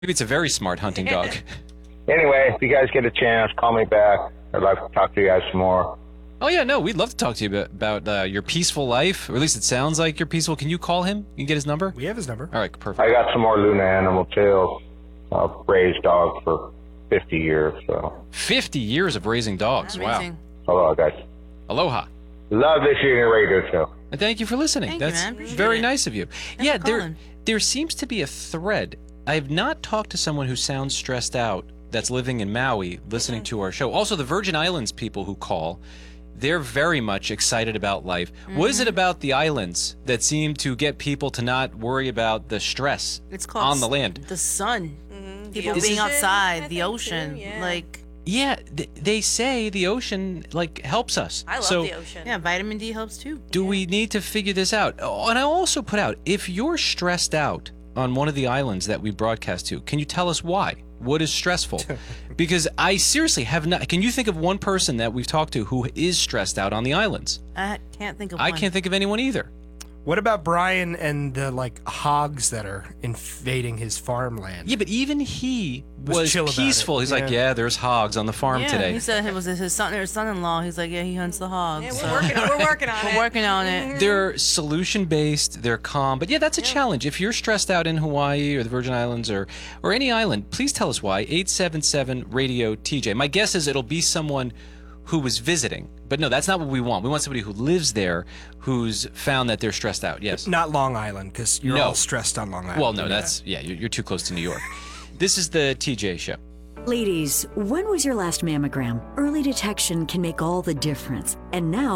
Maybe it's a very smart hunting dog. Anyway, if you guys get a chance, call me back. I'd like to talk to you guys some more. Oh, yeah, no, we'd love to talk to you about your peaceful life, or at least it sounds like you're peaceful. Can you call him? You can get his number? We have his number. All right, perfect. I got some more Luna animal tales. I've raised dogs for 50 years, so. 50 years of raising dogs. Amazing. Wow. Hello, guys. Aloha. Love listening to your radio show. And thank you for listening. Thank you, That's man. Appreciate very it. nice of you. Thanks Yeah, for there calling. there seems to be a thread. I have not talked to someone who sounds stressed out that's living in Maui listening to our show. Also, the Virgin Islands people who call, they're very much excited about life. What is it about the islands that seem to get people to not worry about the stress It's called on the land? The sun. People This being is- outside, I the think ocean. too, yeah. Like, Yeah, they say the ocean helps us. I love so the ocean. yeah, vitamin D helps too. do we need to figure this out? Oh, and I also put out, if you're stressed out on one of the islands that we broadcast to, can you tell us why? What is stressful? Because I seriously have not. Can you think of one person that we've talked to who is stressed out on the islands? I can't think of I one. can't think of anyone either. What about Brian and the hogs that are invading his farmland? Yeah, but even he was chill about peaceful. it. He's like, yeah, there's hogs on the farm Yeah, today. he said it was his son or son-in-law. He's like, yeah, he hunts the hogs. Yeah, so- we're working on it. We're working on it. They're solution-based, they're calm. But yeah, that's a challenge. If you're stressed out in Hawaii or the Virgin Islands or any island, please tell us why. 877-RADIO-TJ. My guess is it'll be someone who was visiting. But no, that's not what we want. We want somebody who lives there who's found that they're stressed out. Yes. Not Long Island, because you're No. all stressed on Long Island. Well, no, You know that's, yeah, you're too close to New York. This is the TJ Show. Ladies, when was your last mammogram? Early detection can make all the difference. And now